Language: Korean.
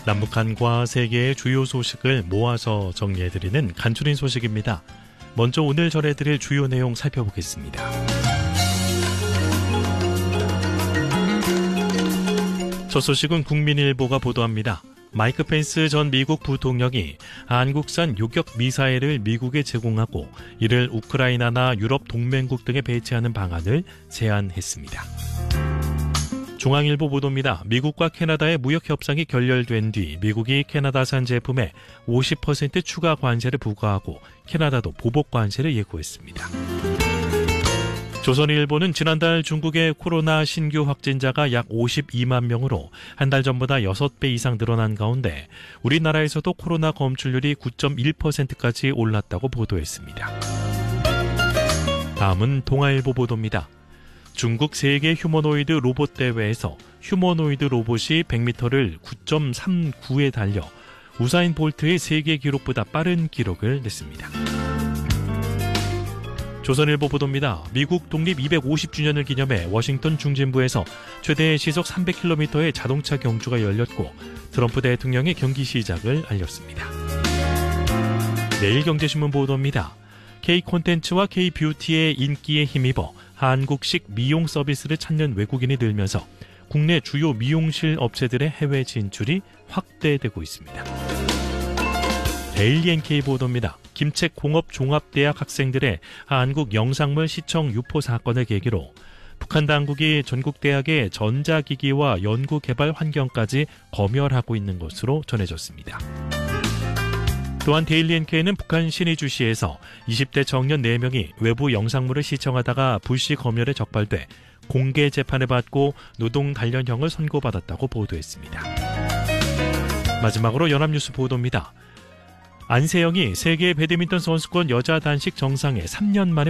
남북한과 세계의 주요 소식을 모아서 정리해드리는 간추린 소식입니다. 먼저 오늘 전해드릴 주요 내용 살펴보겠습니다. 첫 소식은 국민일보가 보도합니다. 마이크 펜스 전 미국 부통령이 한국산 요격 미사일을 미국에 제공하고 이를 우크라이나나 유럽 동맹국 등에 배치하는 방안을 제안했습니다. 중앙일보 보도입니다. 미국과 캐나다의 무역 협상이 결렬된 뒤 미국이 캐나다산 제품에 50% 추가 관세를 부과하고 캐나다도 보복 관세를 예고했습니다. 조선일보는 지난달 중국의 코로나 신규 확진자가 약 52만 명으로 한 달 전보다 6배 이상 늘어난 가운데 우리나라에서도 코로나 검출률이 9.1%까지 올랐다고 보도했습니다. 다음은 동아일보 보도입니다. 중국 세계 휴머노이드 로봇 대회에서 휴머노이드 로봇이 100m를 9.39에 달려 우사인 볼트의 세계 기록보다 빠른 기록을 냈습니다. 조선일보 보도입니다. 미국 독립 250주년을 기념해 워싱턴 중진부에서 최대 시속 300km의 자동차 경주가 열렸고 트럼프 대통령의 경기 시작을 알렸습니다. 내일경제신문 보도입니다. K-콘텐츠와 K-뷰티의 인기에 힘입어 한국식 미용 서비스를 찾는 외국인이 늘면서 국내 주요 미용실 업체들의 해외 진출이 확대되고 있습니다. 데일리 NK 보도입니다. 김책공업종합대학 학생들의 한국 영상물 시청 유포 사건을 계기로 북한 당국이 전국 대학의 전자기기와 연구개발 환경까지 검열하고 있는 것으로 전해졌습니다. 또한 데일리 NK는 북한 신의주시에서 20대 청년 4명이 외부 영상물을 시청하다가 불시 검열에 적발돼 공개 재판을 받고 노동 단련형을 선고받았다고 보도했습니다. 마지막으로 연합뉴스 보도입니다. 안세영이 세계 배드민턴 선수권 여자 단식 정상에 3년 만에